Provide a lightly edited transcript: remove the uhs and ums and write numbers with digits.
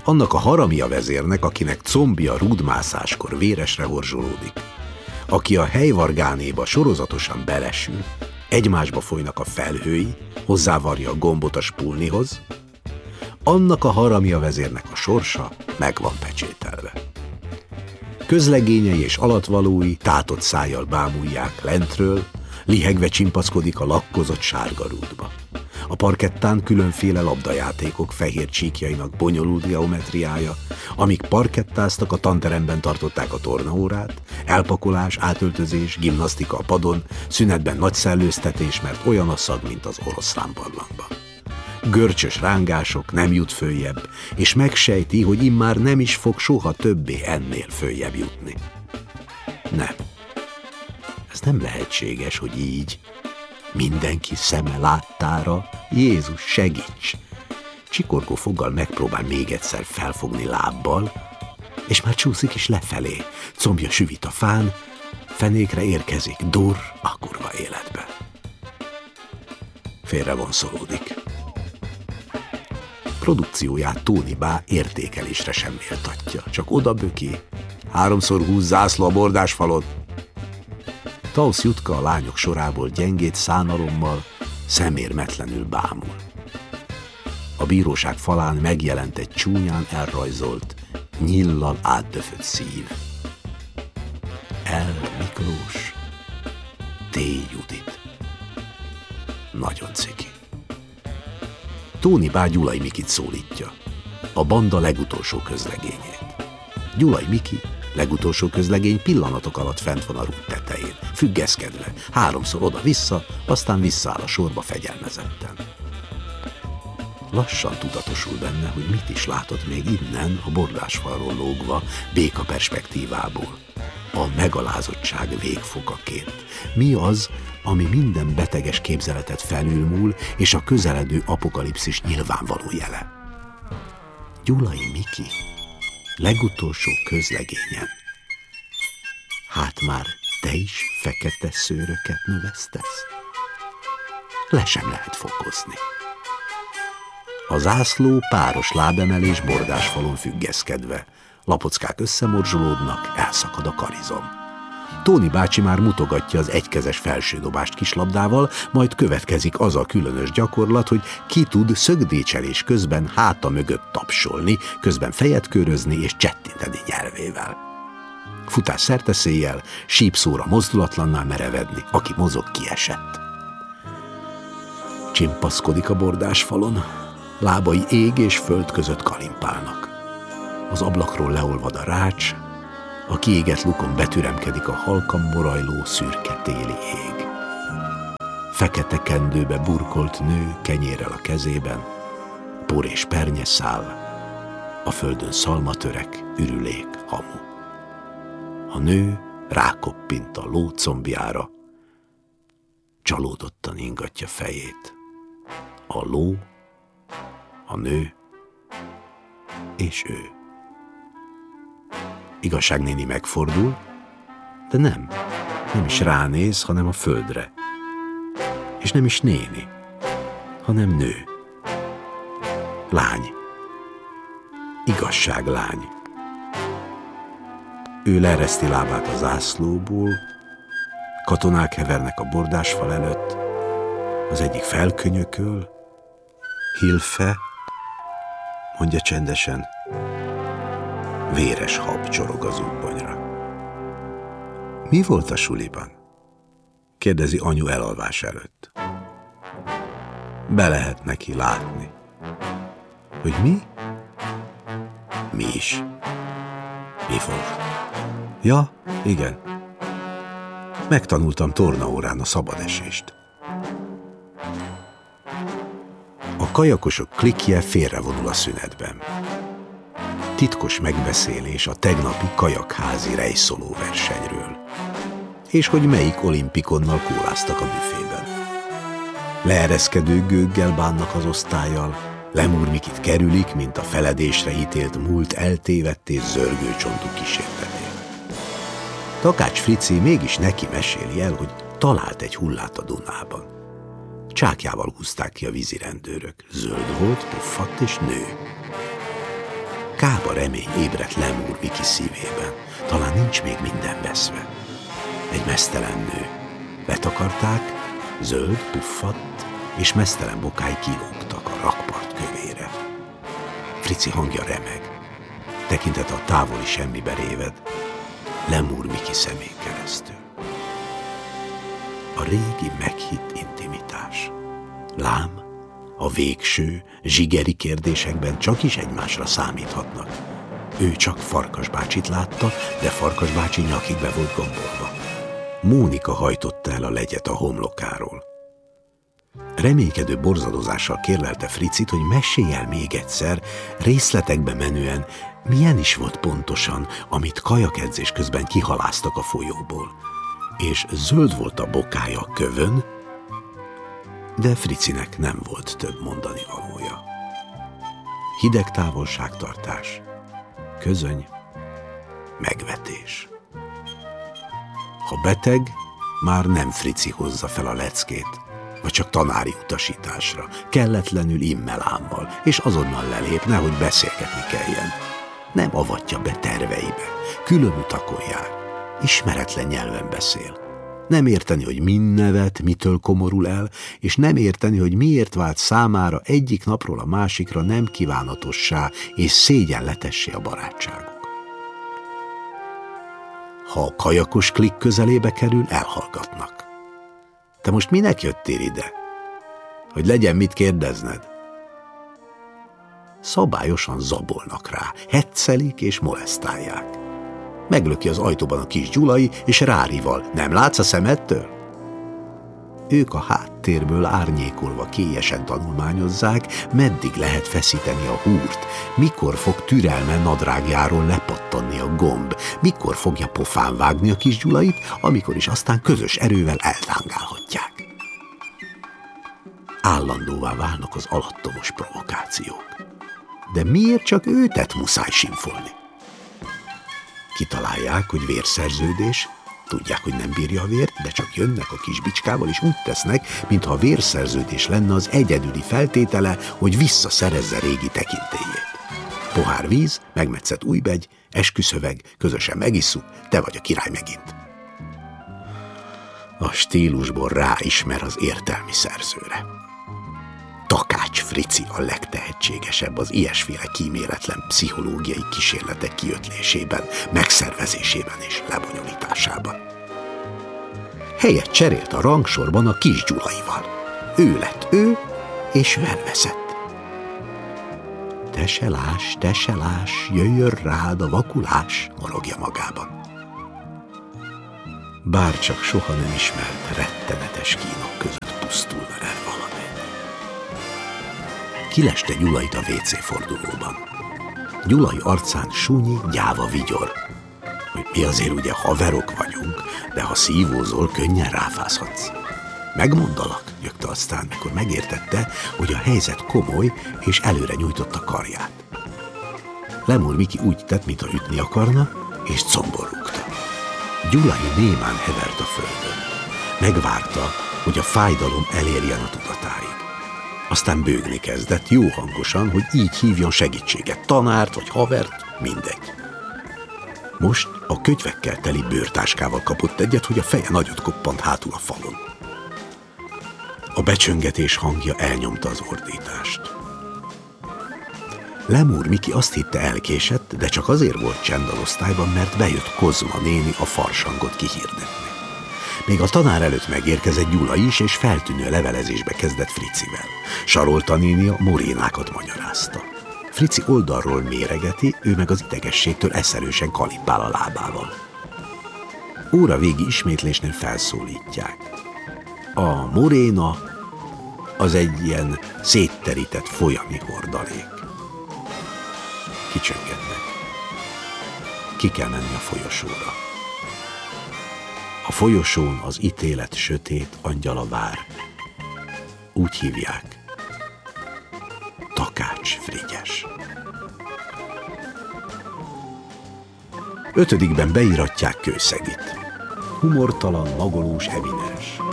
Annak a haramia vezérnek, akinek combja rúdmászáskor véresre horzsolódik, aki a helyvargánéba sorozatosan belesül, egymásba folynak a felhői, hozzávarja a gombot a spulnihoz, annak a haramia vezérnek a sorsa meg van pecsételve. Közlegényei és alatvalói tátott szájjal bámulják lentről, lihegve csimpaszkodik a lakkozott sárga rúdba. A parkettán különféle labdajátékok fehér csíkjainak bonyolult geometriája, amíg parkettáztak, a tanteremben tartották a tornaórát, elpakolás, átöltözés, gimnasztika a padon, szünetben nagy szellőztetés, mert olyan a szag, mint az oroszlán barlangban. Görcsös rángások, nem jut följebb, és megsejti, hogy immár nem is fog soha többé ennél följebb jutni. Nem. Ez nem lehetséges, hogy így, mindenki szeme láttára, Jézus segíts! Csikorgó foggal megpróbál még egyszer felfogni lábbal, és már csúszik is lefelé, combja süvít a fán, fenékre érkezik, durr a kurva életbe. Félrevonszolódik. Produkcióját Tony Bá értékelésre sem méltatja, csak odaböki, 3x20 zászló a bordásfalon. Tausz Jutka a lányok sorából gyengét szánalommal, szemérmetlenül bámul. A bíróság falán megjelent egy csúnyán elrajzolt, nyillal átdöfött szív. L. Miklós, T. Judit. Nagyon ciki. Tony Bá Gyulai Mikit szólítja, a banda legutolsó közlegényét. Gyulai Miki legutolsó közlegény pillanatok alatt fent van a rúd tetején, függeszkedve, 3-szor oda-vissza, aztán visszaáll a sorba fegyelmezetten. Lassan tudatosul benne, hogy mit is látott még innen, a bordásfalról lógva, béka perspektívából, a megalázottság végfokaként. Mi az, ami minden beteges képzeletet felülmúl, és a közeledő apokalipszis nyilvánvaló jele? Gyulai Miki legutolsó közlegényen. Hát már te is fekete szőröket növesztesz? Le sem lehet fokozni. A zászló páros lábemelés bordásfalon függeszkedve. Lapockák összemorzsolódnak, elszakad a karizom. Tony bácsi már mutogatja az egykezes felsődobást kislabdával, majd következik az a különös gyakorlat, hogy ki tud szögdécselés közben háta mögött tapsolni, közben fejet körözni és csettinteni nyelvével. Futás szerteszéjjel, sípszóra mozdulatlanná merevedni, aki mozog, kiesett. Csimpaszkodik a bordásfalon, lábai ég és föld között kalimpálnak. Az ablakról leolvad a rács, a kiégett lukon betüremkedik a halkan morajló szürke téli ég. Fekete kendőbe burkolt nő kenyérrel a kezében, por és pernye száll, a földön szalmatörek, ürülék, hamu. A nő rákoppint a ló combjára, csalódottan ingatja fejét. A ló, a nő és ő. Igazságnéni megfordul, de nem is ránéz, hanem a földre. És nem is néni, hanem nő. Lány. Igazságlány. Ő leereszti lábát a zászlóból, katonák hevernek a bordásfal előtt, az egyik felkönyököl, Hilfe, mondja csendesen, véres hab csorog az ubbonyra. Mi volt a suliban? Kérdezi anyu elalvás előtt. Be lehet neki látni. Hogy mi? Mi is. Mi volt? Ja, igen. Megtanultam tornaórán a szabadesést. A kajakosok klikje félrevonul a szünetben. Titkos megbeszélés a tegnapi kajakházi rejszoló versenyről. És hogy melyik olimpikonnal kóláztak a büfében. Leereszkedő gőggel bánnak az osztállyal, Lemúr Mikit kerülik, mint a feledésre ítélt múlt eltévedt és zörgő csontú kísértetét. Takács Frici mégis neki meséli el, hogy talált egy hullát a Dunában. Csákjával húzták ki a vízirendőrök. Zöld volt, puffadt és nő. kába remény ébredt Lemúr Miki szívében. Talán nincs még minden veszve. Egy meztelen nő. Betakarták, zöld, puffadt, és meztelen bokái kilógtak a rakpart kövére. Frici hangja remeg. Tekintete a távoli semmibe réved, Lemúr Miki szemén keresztül. A régi meghitt intimitás. Lám, a végső, zsigeri kérdésekben csak is egymásra számíthatnak. Ő csak Farkas bácsit látta, de Farkas bácsi nyakig be volt gombolva. Mónika hajtotta el a legyet a homlokáról. Reménykedő borzadozással kérlelte Fricit, hogy mesélj el még egyszer, részletekbe menően, milyen is volt pontosan, amit kajakedzés közben kihaláztak a folyóból. És zöld volt a bokája a kövön, de Fricinek nem volt több mondani valója. Hideg távolságtartás, közöny, megvetés. Ha beteg, már nem Frici hozza fel a leckét, vagy csak tanári utasításra, kelletlenül immelámmal, és azonnal lelép, nehogy beszélgetni kelljen. Nem avatja be terveibe, külön utakon jár, ismeretlen nyelven beszél. Nem érteni, hogy min nevet, mitől komorul el, és nem érteni, hogy miért vált számára egyik napról a másikra nem kívánatossá és szégyenletessé a barátságuk. Ha a kajakos klikk közelébe kerül, elhallgatnak. Te most minek jöttél ide? Hogy legyen mit kérdezned? Szabályosan zabolnak rá, heccelik és molesztálják. Meglöki az ajtóban a kis Gyulai, és rárival. Nem látsz a szemettől? Ők a háttérből árnyékolva kélyesen tanulmányozzák, meddig lehet feszíteni a húrt, mikor fog türelme nadrágjáról lepattanni a gomb, mikor fogja pofán vágni a kis Gyulait, amikor is aztán közös erővel eltángálhatják. Állandóvá válnak az alattomos provokációk. De miért csak őtet muszáj sinfolni? Kitalálják, hogy vérszerződés, tudják, hogy nem bírja a vért, de csak jönnek a kis bicskával, és úgy tesznek, mintha a vérszerződés lenne az egyedüli feltétele, hogy visszaszerezze régi tekintélyét. Pohár víz, megmetszett újbegy, esküszöveg, közösen megisszuk, te vagy a király megint. A stílusból ráismer az értelmi szerzőre. Takács Frici a legtehetségesebb az ilyesféle kíméletlen pszichológiai kísérletek kiötlésében, megszervezésében és lebonyolításában. Helyet cserélt a rangsorban a kis Gyulaival. Ő lett ő, és ő elveszett. Te se láss, jöjjön rád a vakulás, morogja magában. Bárcsak soha nem ismert rettenetes kínok között pusztulna el valamennyi. Kileste Gyulait a WC fordulóban. Gyulai arcán súnyi, gyáva vigyor. Hogy mi azért ugye haverok vagyunk, de ha szívózol, könnyen ráfázhatsz. Megmondalak, nyögte aztán, mikor megértette, hogy a helyzet komoly, és előre nyújtotta karját. Lemúr Miki úgy tett, mintha ütni akarna, és combon rúgta. Gyulai némán hevert a földön. Megvárta, hogy a fájdalom elérjen a tudatáig. Aztán bőgni kezdett, jó hangosan, hogy így hívjon segítséget, tanárt vagy havert, mindegy. Most a kötyvekkel teli bőrtáskával kapott egyet, hogy a feje nagyot koppant hátul a falon. A becsöngetés hangja elnyomta az ordítást. Lemúr Miki azt hitte elkésett, de csak azért volt csend az osztályban, mert bejött Kozma néni a farsangot kihirdetni. Még a tanár előtt megérkezett Gyula is, és feltűnő levelezésbe kezdett Fricivel. Sarolta néni a morénákat magyarázta. Frici oldalról méregeti, ő meg az idegességtől eszelősen kalippál a lábával. Óra végi ismétlésnél felszólítják. A moréna az egy ilyen szétterített folyami hordalék. Kicsöngetnek. Ki kell menni a folyosóra. A folyosón az ítélet sötét angyala vár. Úgy hívják. Takács Frigyes. 5. beíratják Kőszegit. Humortalan, magolós eminens.